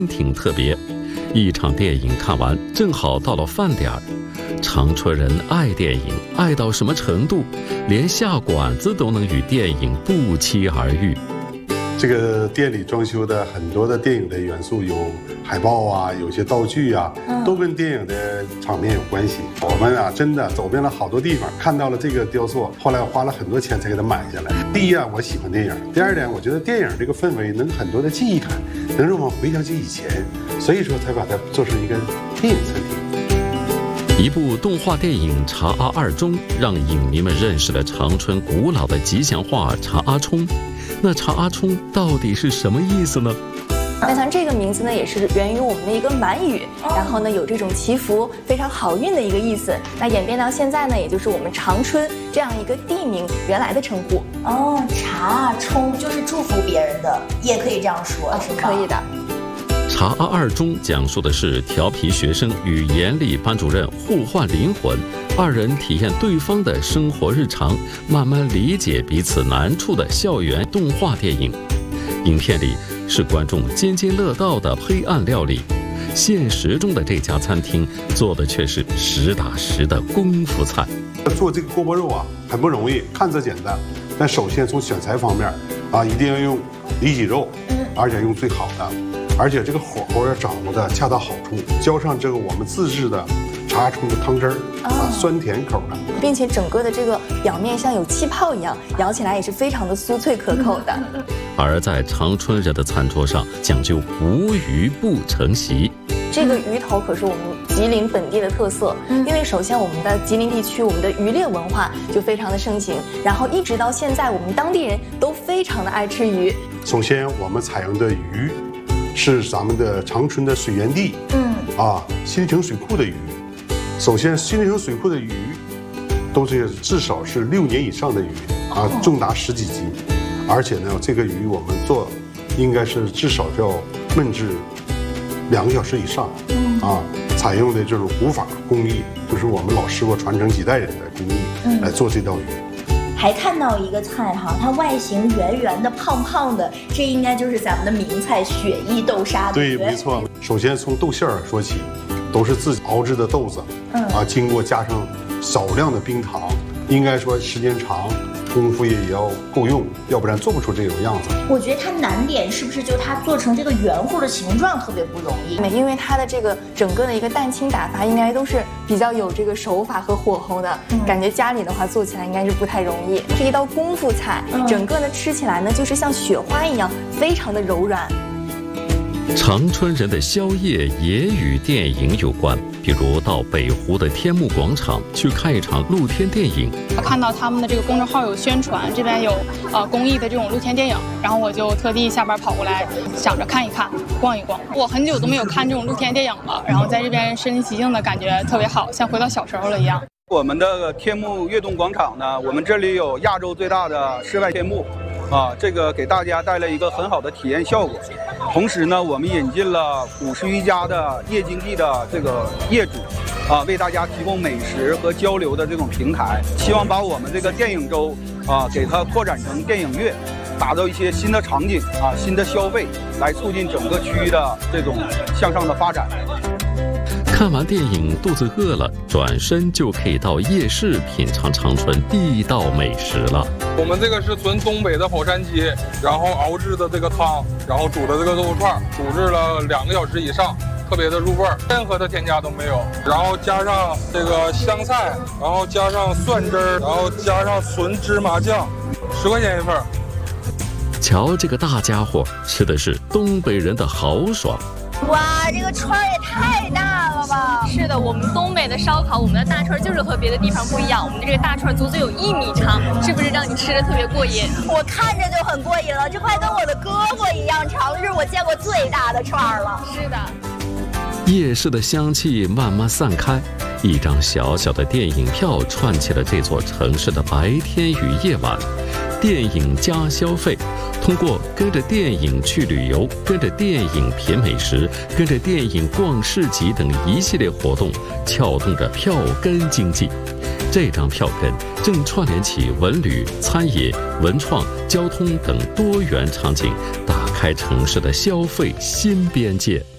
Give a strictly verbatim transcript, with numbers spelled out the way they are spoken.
挺特别。一场电影看完，正好到了饭点儿。长春人爱电影，爱到什么程度？连下馆子都能与电影不期而遇。 这个店里装修的很多的电影的元素，有海报啊，有些道具啊，都跟电影的场面有关系。我们啊，真的走遍了好多地方，看到了这个雕塑，后来我花了很多钱才给它买下来。第一啊，我喜欢电影；第二点，我觉得电影这个氛围能很多的记忆感，能让我回想起以前，所以说才把它做成一个电影餐厅。 一部动画电影《查阿二中》让影迷们认识了长春古老的吉祥话“查阿冲”。那“查阿冲”到底是什么意思呢？ 那像这个名字呢，也是源于我们的一个满语，然后呢有这种祈福、非常好运的一个意思。那演变到现在呢，也就是我们长春这样一个地名原来的称呼。 哦，查阿冲就是祝福别人的，也可以这样说，是吗？ 可以的。 查阿二中讲述的是调皮学生与严厉班主任互换灵魂，二人体验对方的生活日常，慢慢理解彼此难处的校园动画电影。影片里是观众津津乐道的黑暗料理，现实中的这家餐厅做的却是实打实的功夫菜。 做这个锅包肉啊，很不容易，看着简单，但首先从选材方面啊，一定要用里脊肉，而且用最好的。而且这个火候要掌握的恰到好处，浇上这个我们自制的查阿冲的汤汁儿啊，酸甜口的， 并且整个的这个表面像有气泡一样，咬起来也是非常的酥脆可口的。 而在长春人的餐桌上，讲究无鱼不成席。 这个鱼头可是我们吉林本地的特色，因为首先我们的吉林地区，我们的渔猎文化就非常的盛行，然后一直到现在，我们当地人都非常的爱吃鱼。 首先，我们采用的鱼是咱们的长春的水源地，嗯啊，新城水库的鱼。首先，新城水库的鱼都是至少是六年以上的鱼啊，重达十几斤，而且呢，这个鱼我们做应该是至少要焖制两个小时以上，啊，采用的就是古法工艺，就是我们老师傅传承几代人的工艺来做这道鱼。 还看到一个菜哈，它外形圆圆的、胖胖的，这应该就是咱们的名菜雪衣豆沙。 对，没错。首先从豆馅儿说起，都是自己熬制的豆子，嗯啊，经过加上少量的冰糖，应该说时间长，功夫也要够用，要不然做不出这种样子。 我觉得它难点是不是就它做成这个圆乎的形状特别不容易？ 因为它的这个整个的一个蛋清打法，应该都是比较有这个手法和火候的，嗯、感觉家里的话做起来应该是不太容易。是一道功夫菜，嗯、整个呢吃起来呢就是像雪花一样，非常的柔软。 长春人的宵夜也与电影有关，比如到北湖的天幕广场去看一场露天电影。 我看到他们的这个公众号有宣传，这边有呃公益的这种露天电影，然后我就特地下班跑过来，想着看一看、逛一逛。我很久都没有看这种露天电影了，然后在这边身临其境的感觉特别好，像回到小时候了一样。 我们的天幕悦动广场呢，我们这里有亚洲最大的室外天幕。啊，这个给大家带来一个很好的体验效果。同时呢，我们引进了五十余家的夜经济的这个业主，啊，为大家提供美食和交流的这种平台。希望把我们这个电影周啊，给它拓展成电影月，打造一些新的场景啊，新的消费，来促进整个区域的这种向上的发展。 看完电影肚子饿了，转身就可以到夜市品尝长春地道美食了。 我们这个是纯东北的跑山鸡，然后熬制的这个汤，然后煮的这个肉串，煮制了两个小时以上，特别的入味儿，任何的添加都没有。然后加上这个香菜，然后加上蒜汁儿，然后加上纯芝麻酱，十块钱一份。 瞧这个大家伙，吃的是东北人的豪爽。 哇，这个串也太大了吧！ 是的，我们东北的烧烤，我们的大串就是和别的地方不一样，我们的这个大串足足有一米长，是不是让你吃的特别过瘾？ 我看着就很过瘾了，这快跟我的胳膊一样长，这是我见过最大的串了。 是的。 夜市的香气慢慢散开，一张小小的电影票串起了这座城市的白天与夜晚。电影加消费，通过跟着电影去旅游，跟着电影品美食，跟着电影逛市集等一系列活动，撬动着票根经济。这张票根正串联起文旅、餐饮、文创、交通等多元场景，打开城市的消费新边界。